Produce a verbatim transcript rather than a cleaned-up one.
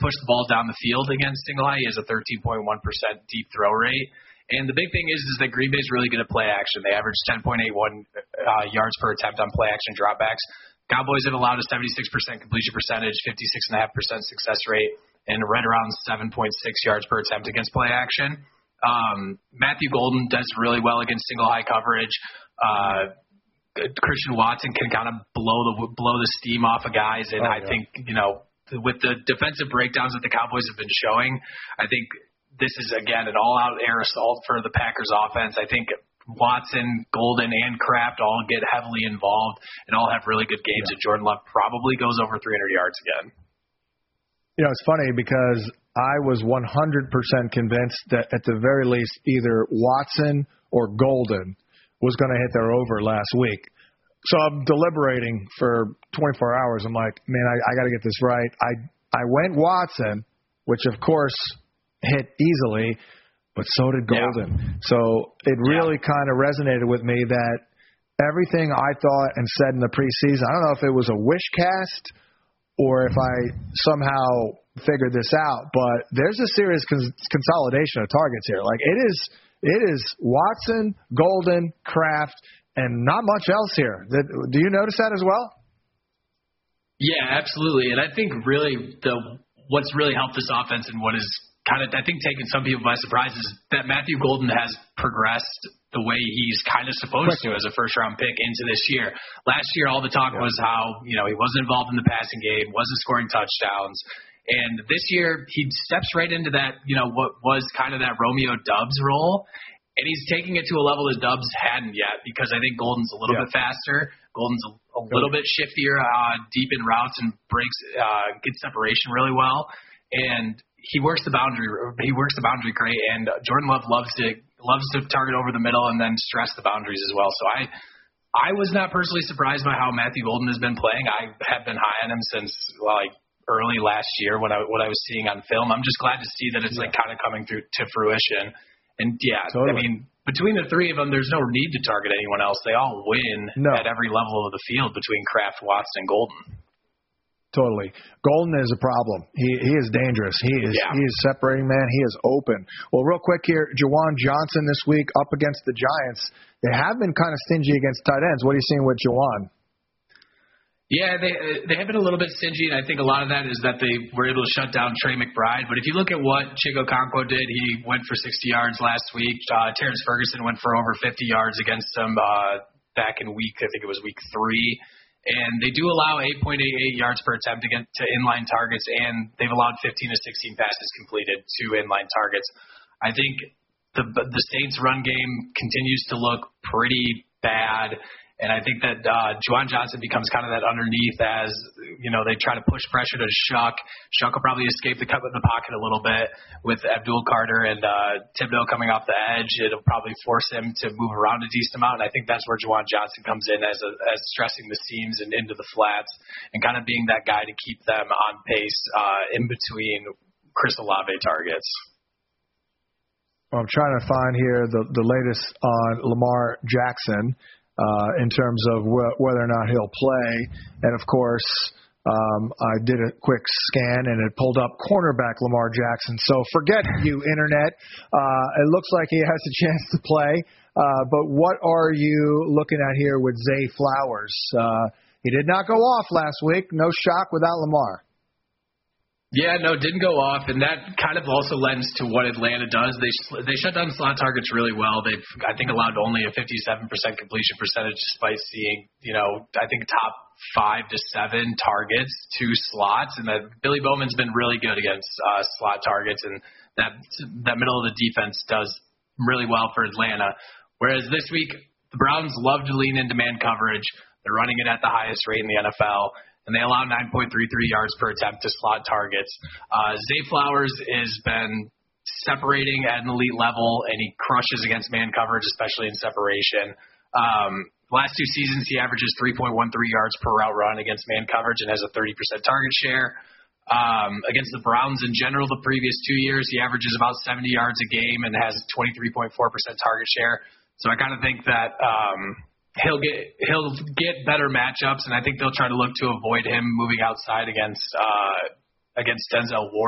push the ball down the field against single high. He has a thirteen point one percent deep throw rate. And the big thing is, is that Green Bay's really good at play action. They average ten point eight one uh, yards per attempt on play action dropbacks. Cowboys have allowed a seventy-six percent completion percentage, fifty-six point five percent success rate, and right around seven point six yards per attempt against play action. Um, Matthew Golden does really well against single high coverage. Uh, Christian Watson can kind of blow the blow the steam off of guys, and oh, I yeah. think, you know, with the defensive breakdowns that the Cowboys have been showing, I think this is, again, an all-out air assault for the Packers offense. I think Watson, Golden, and Kraft all get heavily involved and all have really good games, yeah. and Jordan Love probably goes over three hundred yards again. You know, it's funny because I was one hundred percent convinced that at the very least either Watson or Golden was going to hit their over last week. So I'm deliberating for twenty-four hours. I'm like, man, I, I got to get this right. I I went Watson, which of course hit easily, but so did Golden. Yeah. So it really yeah. kind of resonated with me that everything I thought and said in the preseason, I don't know if it was a wish cast or if I somehow figured this out, but there's a serious cons- consolidation of targets here. Like it is, it is Watson, Golden, Kraft, and not much else here. Do you notice that as well? Yeah, absolutely. And I think really the what's really helped this offense and what is kind of, I think, taken some people by surprise is that Matthew Golden has progressed the way he's kind of supposed to as a first-round pick into this year. Last year, all the talk yeah. was how, you know, he wasn't involved in the passing game, wasn't scoring touchdowns. And this year, he steps right into that, you know, what was kind of that Romeo Doubs role. And he's taking it to a level that Doubs hadn't yet because I think Golden's a little yeah. bit faster. Golden's a, a little bit shiftier uh, deep in routes and breaks, uh, gets separation really well. And he works the boundary. He works the boundary great. And Jordan Love loves to loves to target over the middle and then stress the boundaries as well. So I, I was not personally surprised by how Matthew Golden has been playing. I have been high on him since like early last year when I what I was seeing on film. I'm just glad to see that it's yeah. like kind of coming through to fruition. And yeah, totally. I mean, between the three of them, there's no need to target anyone else. They all win no. at every level of the field between Kraft, Watson, and Golden. Totally. Golden is a problem. He he is dangerous. He is yeah. he is separating, man. He is open. Well, real quick here, Juwan Johnson this week up against the Giants. They have been kind of stingy against tight ends. What are you seeing with Juwan? Yeah, they they have been a little bit stingy, and I think a lot of that is that they were able to shut down Trey McBride. But if you look at what Chig Okonkwo did, he went for sixty yards last week. Uh, Terrence Ferguson went for over fifty yards against him uh, back in week, I think it was week three. And they do allow eight point eight eight yards per attempt against to inline targets, and they've allowed fifteen to sixteen passes completed to inline targets. I think the the Saints' run game continues to look pretty bad. And I think that uh, Juwan Johnson becomes kind of that underneath as, you know, they try to push pressure to Shuck. Shuck will probably escape the cut in the pocket a little bit with Abdul Carter and uh, Thibodeau coming off the edge. It'll probably force him to move around a decent amount. And I think that's where Juwan Johnson comes in as a, as stressing the seams and into the flats and kind of being that guy to keep them on pace uh, in between Chris Olave targets. Well, I'm trying to find here the, the latest on Lamar Jackson. Uh, in terms of wh- whether or not he'll play. And, of course, um, I did a quick scan, and it pulled up cornerback Lamar Jackson. So forget you, Internet. Uh, it looks like he has a chance to play. Uh, but what are you looking at here with Zay Flowers? Uh, he did not go off last week. No shock without Lamar. Yeah, no, didn't go off, and that kind of also lends to what Atlanta does. They they shut down slot targets really well. They've, I think, allowed only a fifty-seven percent completion percentage despite seeing, you know, I think top five to seven targets to slots, and that Billy Bowman's been really good against uh, slot targets, and that that middle of the defense does really well for Atlanta. Whereas this week, the Browns love to lean into man coverage. They're running it at the highest rate in the N F L. And they allow nine point three three yards per attempt to slot targets. Uh, Zay Flowers has been separating at an elite level, and he crushes against man coverage, especially in separation. Um, last two seasons, he averages three point one three yards per route run against man coverage and has a thirty percent target share. Um, against the Browns in general, the previous two years, he averages about seventy yards a game and has twenty-three point four percent target share. So I kind of think that um, – He'll get he'll get better matchups, and I think they'll try to look to avoid him moving outside against uh, against Denzel Ward.